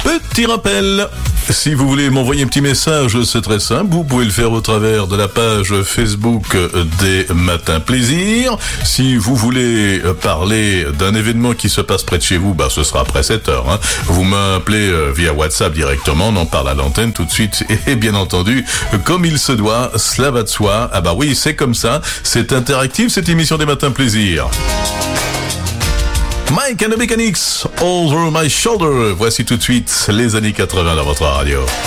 Petit rappel, si vous voulez m'envoyer un petit message, c'est très simple. Vous pouvez le faire au travers de la page Facebook des Matins Plaisir. Si vous voulez parler d'un événement qui se passe près de chez vous, ce sera après 7 heures. Hein. Vous m'appelez via WhatsApp directement, on en parle à l'antenne tout de suite. Et bien entendu, comme il se doit, cela va de soi. Ah oui, c'est comme ça. C'est interactif, cette émission des Matins Plaisir. Mike and the Mechanics, Over My Shoulder. Voici tout de suite les années 80 dans votre radio.